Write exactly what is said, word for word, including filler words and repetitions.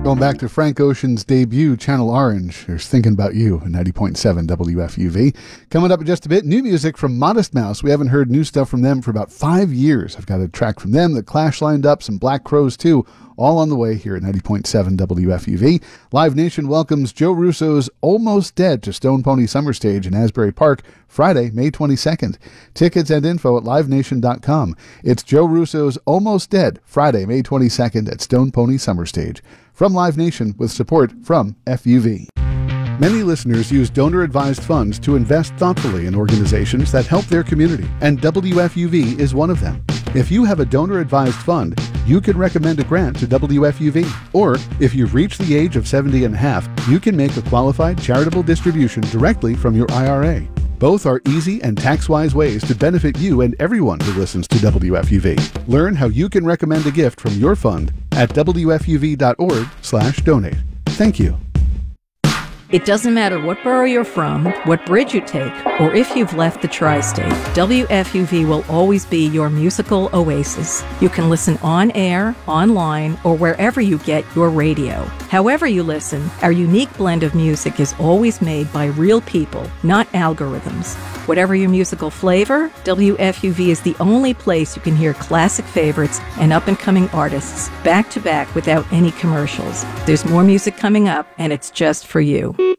Going back to Frank Ocean's debut, Channel Orange. There's Thinking About You, ninety point seven W F U V. Coming up in just a bit, new music from Modest Mouse. We haven't heard new stuff from them for about five years. I've got a track from them, The Clash lined up, some Black Crows too, all on the way here at ninety point seven W F U V. Live Nation welcomes Joe Russo's Almost Dead to Stone Pony Summer Stage in Asbury Park, Friday, May twenty-second. Tickets and info at live nation dot com. It's Joe Russo's Almost Dead, Friday, May twenty-second at Stone Pony Summer Stage. From Live Nation with support from F U V. Many listeners use donor-advised funds to invest thoughtfully in organizations that help their community, and W F U V is one of them. If you have a donor-advised fund, you can recommend a grant to W F U V. Or, if you've reached the age of seventy and a half, you can make a qualified charitable distribution directly from your I R A. Both are easy and tax-wise ways to benefit you and everyone who listens to W F U V. Learn how you can recommend a gift from your fund at W F U V dot org slash donate. Thank you. It doesn't matter what borough you're from, what bridge you take, or if you've left the tri-state, W F U V will always be your musical oasis. You can listen on air, online, or wherever you get your radio. However you listen, our unique blend of music is always made by real people, not algorithms. Whatever your musical flavor, W F U V is the only place you can hear classic favorites and up-and-coming artists back to back without any commercials. There's more music coming up, and it's just for you.